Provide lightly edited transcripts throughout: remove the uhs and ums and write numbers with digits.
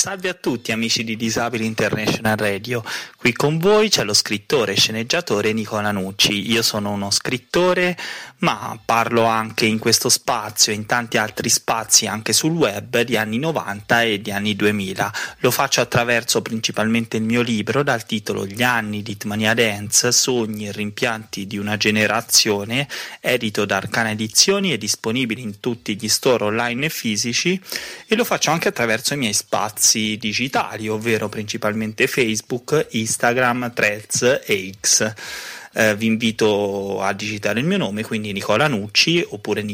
Salve a tutti amici di Disabili International Radio, qui con voi c'è lo scrittore e sceneggiatore Nicola Nucci. Io sono uno scrittore, ma parlo anche in questo spazio e in tanti altri spazi anche sul web di anni 90 e di anni 2000. Lo faccio attraverso principalmente il mio libro dal titolo Gli anni di Hitmania Dance, sogni e rimpianti di una generazione, edito da Arcana Edizioni e disponibile in tutti gli store online e fisici, e lo faccio anche attraverso i miei spazi digitali, ovvero principalmente Facebook, Instagram, Threads e X. Vi invito a digitare il mio nome, quindi Nicola Nucci, oppure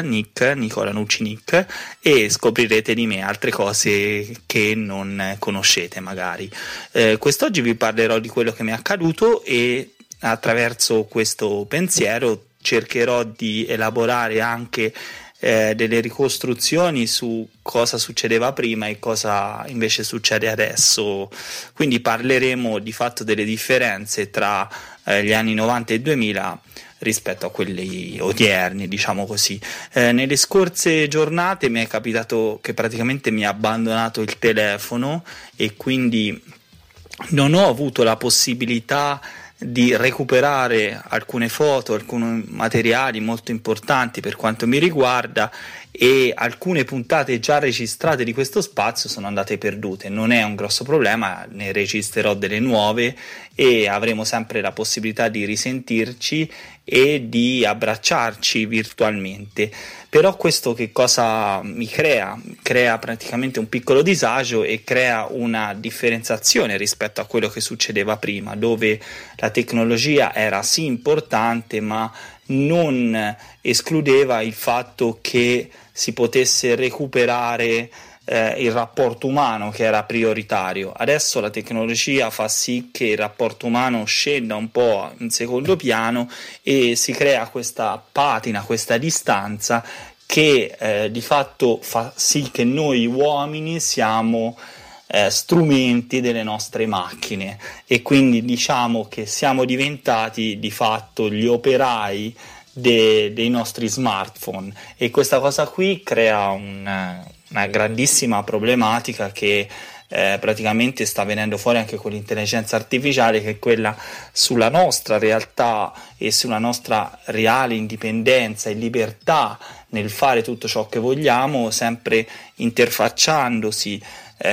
Nicola Nucci Nick, e scoprirete di me altre cose che non conoscete magari. Quest'oggi vi parlerò di quello che mi è accaduto e attraverso questo pensiero cercherò di elaborare anche delle ricostruzioni su cosa succedeva prima e cosa invece succede adesso. Quindi parleremo di fatto delle differenze tra gli anni 90 e 2000 rispetto a quelli odierni, diciamo così. Nelle scorse giornate mi è capitato che praticamente mi ha abbandonato il telefono e quindi non ho avuto la possibilità di recuperare alcune foto, alcuni materiali molto importanti per quanto mi riguarda, e alcune puntate già registrate di questo spazio sono andate perdute. Non è un grosso problema, ne registrerò delle nuove e avremo sempre la possibilità di risentirci e di abbracciarci virtualmente. Però questo che cosa mi crea? Crea praticamente un piccolo disagio e crea una differenziazione rispetto a quello che succedeva prima, dove la tecnologia era sì importante, ma non escludeva il fatto che si potesse recuperare il rapporto umano, che era prioritario. Adesso la tecnologia fa sì che il rapporto umano scenda un po' in secondo piano e si crea questa patina, questa distanza che di fatto fa sì che noi uomini siamo strumenti delle nostre macchine, e quindi diciamo che siamo diventati di fatto gli operai dei nostri smartphone, e questa cosa qui crea una grandissima problematica che praticamente sta venendo fuori anche con l'intelligenza artificiale, che è quella sulla nostra realtà e sulla nostra reale indipendenza e libertà nel fare tutto ciò che vogliamo, sempre interfacciandosi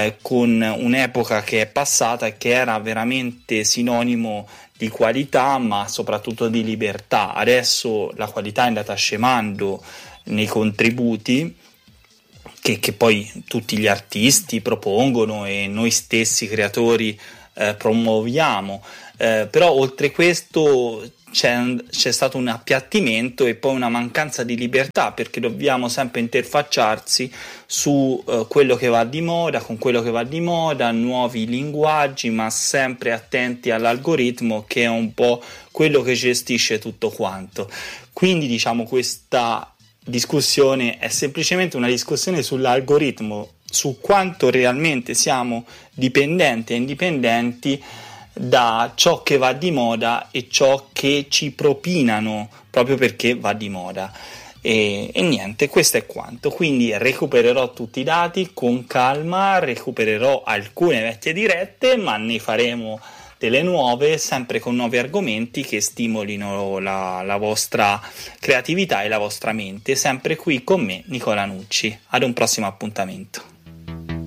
con un'epoca che è passata e che era veramente sinonimo di qualità, ma soprattutto di libertà. Adesso la qualità è andata scemando nei contributi che poi tutti gli artisti propongono e noi stessi creatori promuoviamo, però oltre questo c'è stato un appiattimento e poi una mancanza di libertà, perché dobbiamo sempre interfacciarsi su quello che va di moda, con quello che va di moda, nuovi linguaggi, ma sempre attenti all'algoritmo, che è un po' quello che gestisce tutto quanto. Quindi diciamo questa discussione è semplicemente una discussione sull'algoritmo, su quanto realmente siamo dipendenti e indipendenti da ciò che va di moda e ciò che ci propinano proprio perché va di moda. E niente, questo è quanto. Quindi recupererò tutti i dati con calma, recupererò alcune vecchie dirette, ma ne faremo delle nuove, sempre con nuovi argomenti che stimolino la vostra creatività e la vostra mente, sempre qui con me, Nicola Nucci. Ad un prossimo appuntamento.